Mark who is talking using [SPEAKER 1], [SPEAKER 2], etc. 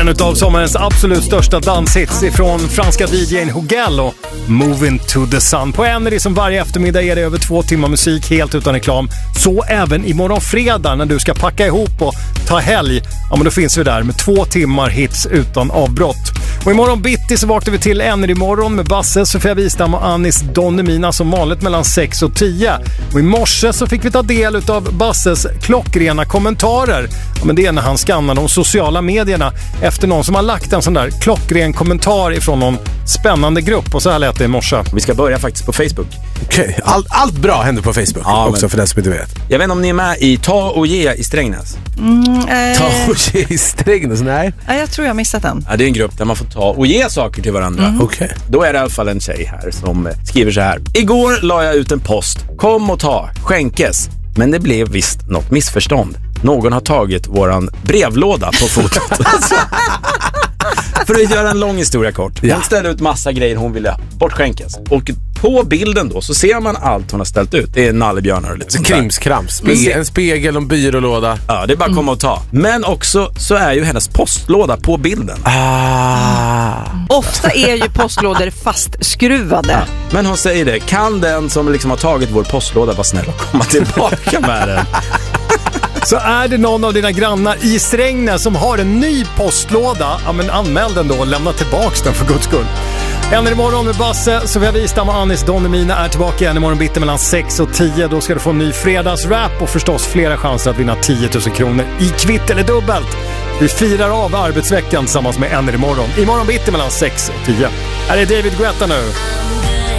[SPEAKER 1] av sommarens absolut största danshits ifrån franska DJ:n Hugel och Moving to the Sun. På Energy som varje eftermiddag är det över 2 timmar musik helt utan reklam. Så även imorgon fredag när du ska packa ihop och ta helg. Ja, men då finns vi där med 2 timmar hits utan avbrott. Och imorgon bitti så vaknar vi till Energy morgon med Basse, Sofia Wistam och Anis Don Demina som vanligt mellan 6 och 10. Och i morse så fick vi ta del av Basses klockrena kommentarer. Ja, men det är när han skannar de sociala medierna efter någon som har lagt en sån där klockren kommentar ifrån någon spännande grupp. Och så här lät det i morse.
[SPEAKER 2] Vi ska börja faktiskt på Facebook.
[SPEAKER 3] Okej. Allt bra händer på Facebook också för den som inte vet.
[SPEAKER 2] Jag vet inte om ni är med i Ta och Ge i Strängnäs.
[SPEAKER 3] Ta och Ge i Strängnäs, nej.
[SPEAKER 4] Jag tror jag har missat den.
[SPEAKER 2] Ja, det är en grupp där man får ta och ge saker till varandra.
[SPEAKER 3] Okej.
[SPEAKER 2] Då är det i alla fall en tjej här som skriver så här. Igår la jag ut en post. Kom och ta, skänkes. Men det blev visst något missförstånd. Någon har tagit våran brevlåda på fotot. För att göra en lång historia kort. Hon ställde ut massa grejer hon ville bortskänkes. Och på bilden då så ser man allt hon har ställt ut. Det är nallebjörnar och lite sånt där.
[SPEAKER 3] Krimskrams. En spegel och en byrålåda.
[SPEAKER 2] Ja, det är bara att komma och ta. Men också så är ju hennes postlåda på bilden.
[SPEAKER 4] Ofta är ju postlådor fastskruvade.
[SPEAKER 2] Ja. Men hon säger det. Kan den som liksom har tagit vår postlåda vara snäll och komma tillbaka med den?
[SPEAKER 1] Så är det någon av dina grannar i Strängnäs som har en ny postlåda, ja men anmäl den då och lämna tillbaks den för guds skull. Energy morgon med Basse, Sofia Wistam och Anis Don Demina är tillbaka igen imorgon bitti mellan 6 och 10. Då ska du få en ny fredagsrap och förstås flera chanser att vinna 10 000 kronor i kvitt eller dubbelt. Vi firar av arbetsveckan tillsammans med Energy morgon. Imorgon bitti mellan 6 och 10. Här är David Guetta nu.